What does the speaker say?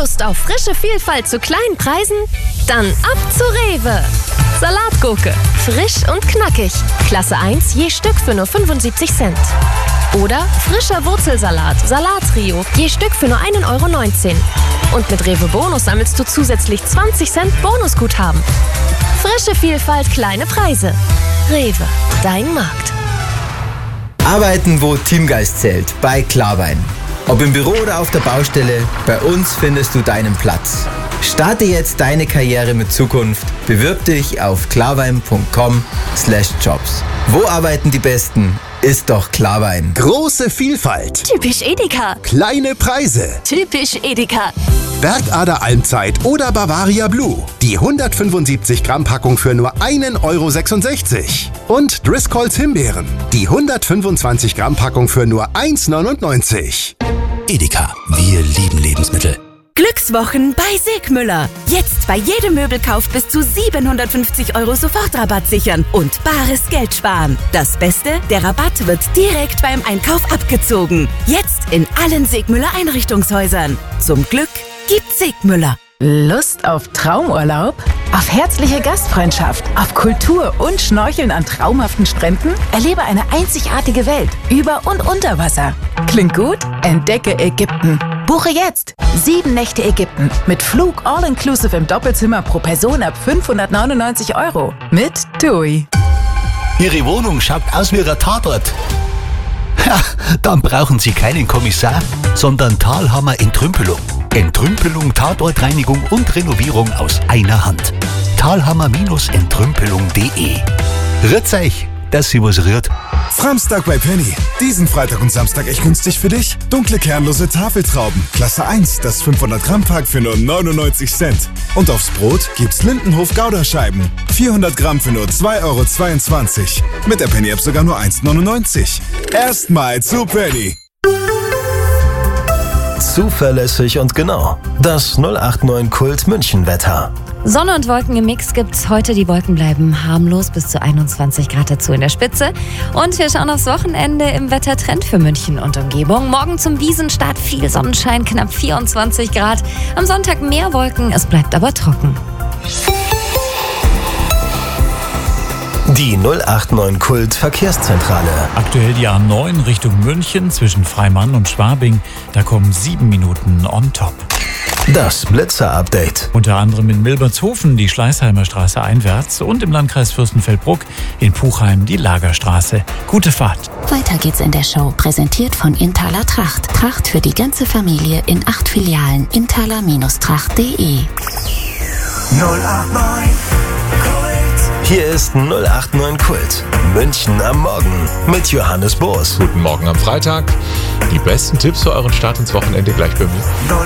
Lust auf frische Vielfalt zu kleinen Preisen? Dann ab zu Rewe. Salatgurke, frisch und knackig. Klasse 1 je Stück für nur 75 Cent. Oder frischer Wurzelsalat, Salattrio, je Stück für nur 1,19 €. Und mit Rewe Bonus sammelst du zusätzlich 20 Cent Bonusguthaben. Frische Vielfalt, kleine Preise. Rewe, dein Markt. Arbeiten, wo Teamgeist zählt, bei Klarwein. Ob im Büro oder auf der Baustelle, bei uns findest du deinen Platz. Starte jetzt deine Karriere mit Zukunft. Bewirb dich auf klarwein.com/jobs. Wo arbeiten die Besten? Ist doch Klarwein. Große Vielfalt. Typisch Edeka. Kleine Preise. Typisch Edeka. Bergader Almzeit oder Bavaria Blue. Die 175 Gramm Packung für nur 1,66 €. Und Driscolls Himbeeren. Die 125 Gramm Packung für nur 1,99 €. Edeka, wir lieben Lebensmittel. Glückswochen bei Segmüller. Jetzt bei jedem Möbelkauf bis zu 750 € Sofortrabatt sichern und bares Geld sparen. Das Beste, der Rabatt wird direkt beim Einkauf abgezogen. Jetzt in allen Segmüller Einrichtungshäusern. Zum Glück gibt's Segmüller. Lust auf Traumurlaub? Auf herzliche Gastfreundschaft? Auf Kultur und Schnorcheln an traumhaften Stränden? Erlebe eine einzigartige Welt über und unter Wasser. Klingt gut? Entdecke Ägypten. Buche jetzt 7 Nächte Ägypten mit Flug all-inclusive im Doppelzimmer pro Person ab 599 € mit TUI. Ihre Wohnung schaut aus wie ein Tatort. Ja, dann brauchen Sie keinen Kommissar, sondern Thalhammer Entrümpelung. Entrümpelung, Tatortreinigung und Renovierung aus einer Hand. Thalhammer-entrümpelung.de. Rührt's euch, dass Sie was rührt. Samstag bei Penny. Diesen Freitag und Samstag echt günstig für dich. Dunkle kernlose Tafeltrauben. Klasse 1, das 500 Gramm Pack für nur 99 Cent. Und aufs Brot gibt's Lindenhof Gouda-Scheiben. 400 Gramm für nur 2,22 €. Mit der Penny-App sogar nur 1,99 €. Erstmal zu Penny. Zuverlässig und genau. Das 089 Kult München Wetter. Sonne und Wolken im Mix gibt's heute. Die Wolken bleiben harmlos bis zu 21 Grad dazu in der Spitze. Und wir schauen aufs Wochenende im Wettertrend für München und Umgebung. Morgen zum Wiesenstart viel Sonnenschein, knapp 24 Grad. Am Sonntag mehr Wolken, es bleibt aber trocken. Die 089 Kult Verkehrszentrale. Aktuell die A9 Richtung München zwischen Freimann und Schwabing. Da kommen 7 Minuten on top. Das Blitzer-Update. Unter anderem in Milbertshofen die Schleißheimer Straße einwärts und im Landkreis Fürstenfeldbruck in Puchheim die Lagerstraße. Gute Fahrt. Weiter geht's in der Show. Präsentiert von Inthaler Tracht. Tracht für die ganze Familie in 8 Filialen. Inthaler-tracht.de. 089 Hier ist 089 Kult. München am Morgen mit Johannes Boos. Guten Morgen am Freitag. Die besten Tipps für euren Start ins Wochenende gleich bei mir.